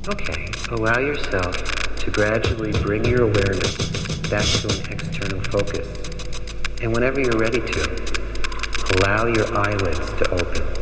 Okay, allow yourself to gradually bring your awareness back to an external focus. And whenever you're ready to, allow your eyelids to open.